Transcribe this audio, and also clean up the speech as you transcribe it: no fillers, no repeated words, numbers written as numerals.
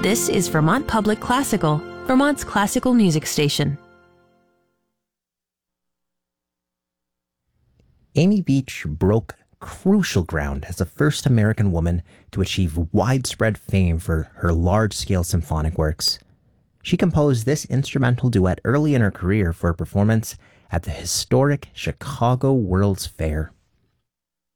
This is Vermont Public Classical, Vermont's classical music station. Amy Beach broke crucial ground as the first American woman to achieve widespread fame for her large-scale symphonic works. She composed this instrumental duet early in her career for a performance at the historic Chicago World's Fair.